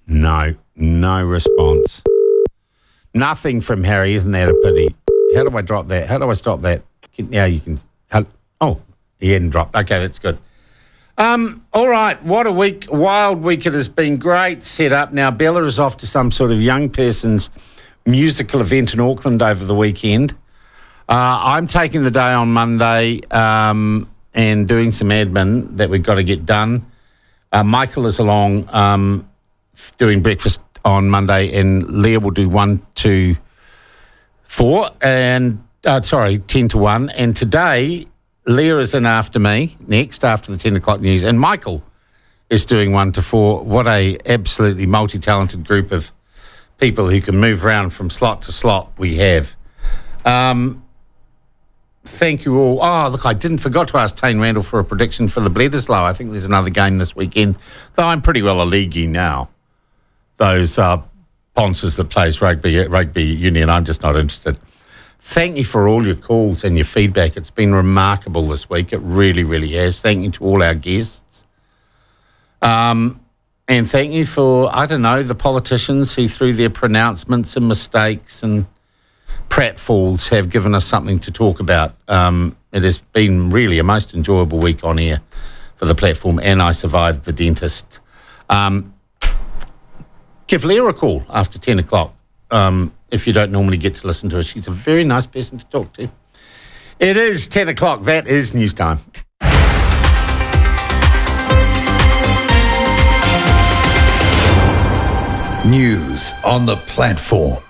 No response. Nothing from Harry. Isn't that a pity? How do I drop that? How do I stop that? Now you can... Oh, he hadn't dropped. Okay, that's good. All right, what a week. Wild week it has been. Great setup. Now, Bella is off to some sort of young person's musical event in Auckland over the weekend. I'm taking the day on Monday and doing some admin that we've got to get done. Michael is along doing breakfast on Monday, and Leah will do 1 to 4 and 10 to 1. And today, Leah is in after me, next after the 10 o'clock news, and Michael is doing 1 to 4. What a absolutely multi-talented group of people who can move around from slot to slot we have. Thank you all. Oh, look, I forgot to ask Tane Randall for a prediction for the Bledisloe. I think there's another game this weekend, though I'm pretty well a leaguey now. Those sponsors that plays rugby union, I'm just not interested. Thank you for all your calls and your feedback. It's been remarkable this week. It really, really has. Thank you to all our guests. And thank you for, the politicians who, through their pronouncements and mistakes and pratfalls, have given us something to talk about. It has been really a most enjoyable week on air for the platform, and I survived the dentist. Give Leah a call after 10 o'clock if you don't normally get to listen to her. She's a very nice person to talk to. It is 10 o'clock. That is news time. News on the platform.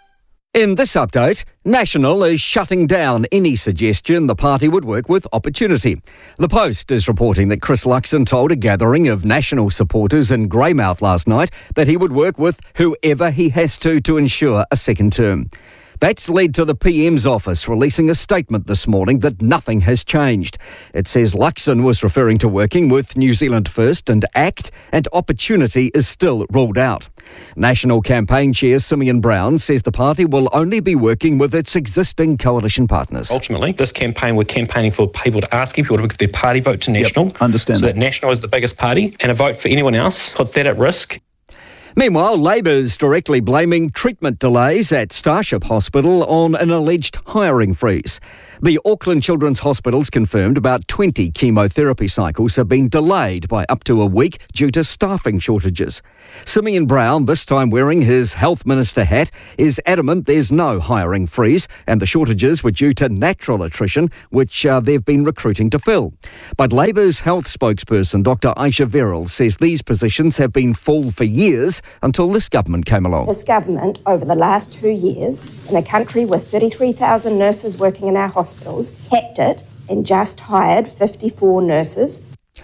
In this update, National is shutting down any suggestion the party would work with Opportunity. The Post is reporting that Chris Luxon told a gathering of National supporters in Greymouth last night that he would work with whoever he has to ensure a second term. That's led to the PM's office releasing a statement this morning that nothing has changed. It says Luxon was referring to working with New Zealand First and ACT, and Opportunity is still ruled out. National Campaign Chair Simeon Brown says the party will only be working with its existing coalition partners. Ultimately, this campaign, we're campaigning for people to ask people to give their party vote to National. Yep, understand so that National is the biggest party, and a vote for anyone else puts that at risk. Meanwhile, Labour's directly blaming treatment delays at Starship Hospital on an alleged hiring freeze. The Auckland Children's Hospital's confirmed about 20 chemotherapy cycles have been delayed by up to a week due to staffing shortages. Simeon Brown, this time wearing his Health Minister hat, is adamant there's no hiring freeze and the shortages were due to natural attrition, which they've been recruiting to fill. But Labour's health spokesperson, Dr Aisha Verrill, says these positions have been full for years until this government came along. This government, over the last 2 years, in a country with 33,000 nurses working in our hospitals, kept it and just hired 54 nurses.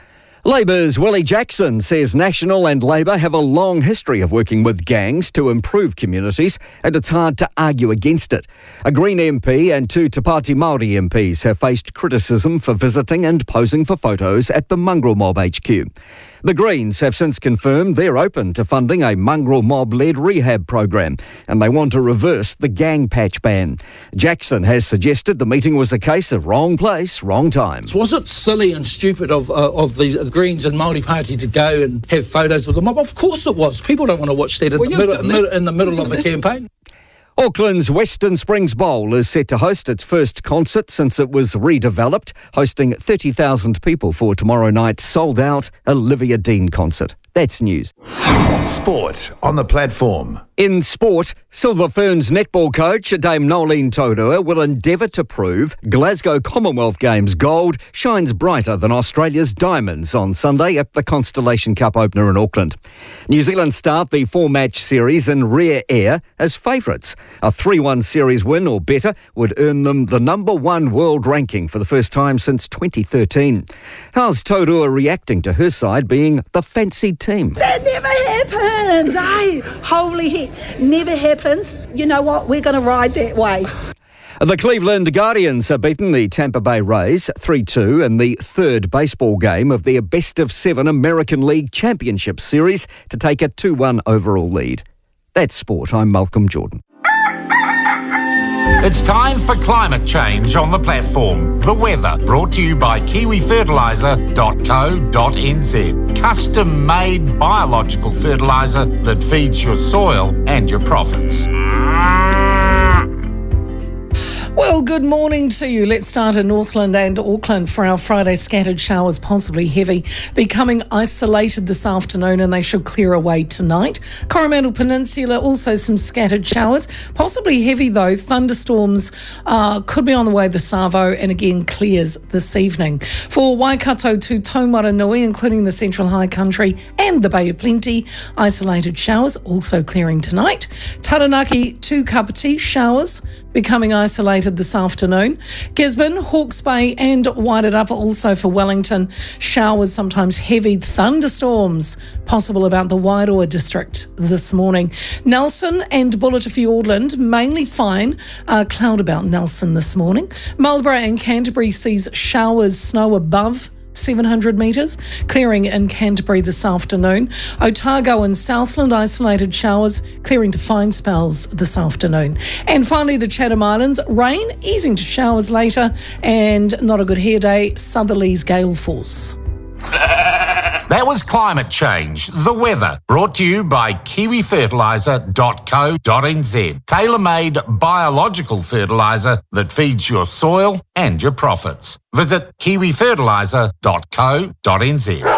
Labour's Willie Jackson says National and Labour have a long history of working with gangs to improve communities, and it's hard to argue against it. A Green MP and 2 Te Pāti Māori MPs have faced criticism for visiting and posing for photos at the Mongrel Mob HQ. The Greens have since confirmed they're open to funding a mongrel mob-led rehab program, and they want to reverse the gang patch ban. Jackson has suggested the meeting was a case of wrong place, wrong time. Was it silly and stupid of the Greens and Māori Party to go and have photos with the mob? Of course it was. People don't want to watch that in the middle of a campaign. Auckland's Western Springs Bowl is set to host its first concert since it was redeveloped, hosting 30,000 people for tomorrow night's sold-out Olivia Dean concert. That's news. Sport on the platform. In sport, Silver Ferns netball coach Dame Nolene Taurua will endeavour to prove Glasgow Commonwealth Games gold shines brighter than Australia's diamonds on Sunday at the Constellation Cup opener in Auckland. New Zealand start the 4-match series in rare air as favourites. A 3-1 series win or better would earn them the number 1 world ranking for the first time since 2013. How's Taurua reacting to her side being the fancied team? That never happens, Holy heck, never happens. You know what? We're going to ride that wave. The Cleveland Guardians have beaten the Tampa Bay Rays 3-2 in the third baseball game of their best-of-7 American League Championship Series to take a 2-1 overall lead. That's sport. I'm Malcolm Jordan. It's time for climate change on the platform. The weather, brought to you by kiwifertiliser.co.nz. Custom-made biological fertiliser that feeds your soil and your profits. Well, good morning to you. Let's start in Northland and Auckland for our Friday. Scattered showers, possibly heavy, becoming isolated this afternoon, and they should clear away tonight. Coromandel Peninsula, also some scattered showers, possibly heavy though. Thunderstorms could be on the way to Savo, and again clears this evening. For Waikato to Taumaranui, including the Central High Country and the Bay of Plenty, isolated showers, also clearing tonight. Taranaki to Kapiti, showers becoming isolated this afternoon. Gisborne, Hawke's Bay and Wairarapa, also for Wellington, showers, sometimes heavy thunderstorms possible about the Wairoa district this morning. Nelson and Bullita Fiordland, mainly fine. Cloud about Nelson this morning. Marlborough and Canterbury sees showers, snow above 700 metres, clearing in Canterbury this afternoon. Otago and Southland, isolated showers, clearing to fine spells this afternoon. And finally, the Chatham Islands, rain easing to showers later, and not a good hair day, southerlies gale force. That was climate change, the weather, brought to you by kiwifertiliser.co.nz. Tailor-made biological fertiliser that feeds your soil and your profits. Visit kiwifertiliser.co.nz.